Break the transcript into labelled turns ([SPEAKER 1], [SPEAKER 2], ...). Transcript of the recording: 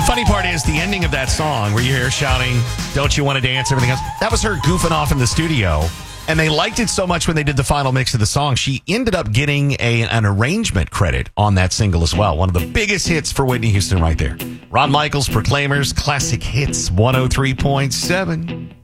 [SPEAKER 1] The funny part is the ending of that song where you hear her shouting, "Don't you want to dance?" Everything else. That was her goofing off in the studio. And they liked it so much when they did the final mix of the song, she ended up getting an arrangement credit on that single as well. One of the biggest hits for Whitney Houston right there. Ron Michaels, Proclaimers, Classic Hits 103.7.